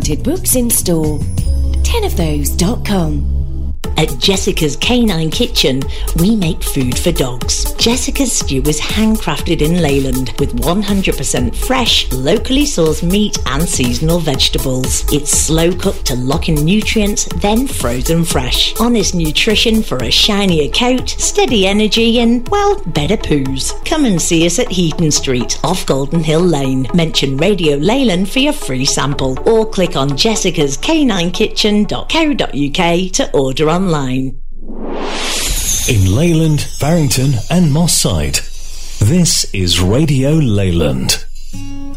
discounted books in store. 10ofthose.com. At Jessica's Canine Kitchen, we make food for dogs. Jessica's stew is handcrafted in Leyland with 100% fresh, locally sourced meat and seasonal vegetables. It's slow cooked to lock in nutrients, then frozen fresh. Honest nutrition for a shinier coat, steady energy and, well, better poos. Come and see us at Heaton Street, off Golden Hill Lane. Mention Radio Leyland for your free sample or click on jessicascaninekitchen.co.uk to order online. In Leyland, Barrington and Moss Side, this is Radio Leyland.